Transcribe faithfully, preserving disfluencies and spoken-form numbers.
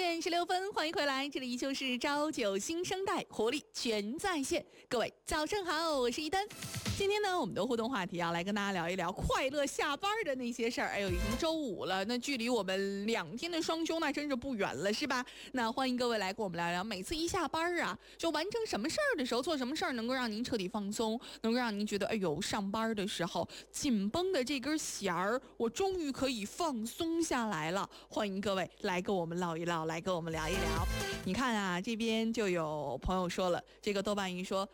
点十六分，欢迎回来，这里依旧是朝九新生代，活力全在线。各位早上好，我是一丹。今天呢，我们的互动话题啊，来跟大家聊一聊快乐下班的那些事儿。哎呦，已经周五了，那距离我们两天的双休那真是不远了，是吧？那欢迎各位来跟我们聊聊，每次一下班啊，就完成什么事儿的时候，做什么事儿能够让您彻底放松，能够让您觉得，哎呦，上班的时候紧绷的这根弦儿，我终于可以放松下来了。欢迎各位来跟我们唠一唠，来跟我们聊一聊。你看啊，这边就有朋友说了，这个豆瓣鱼说，